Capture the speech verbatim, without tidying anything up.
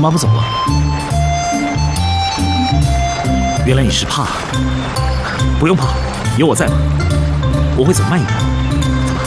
妈不走了？原来你是怕。不用怕，有我在嘛，我会走慢一点。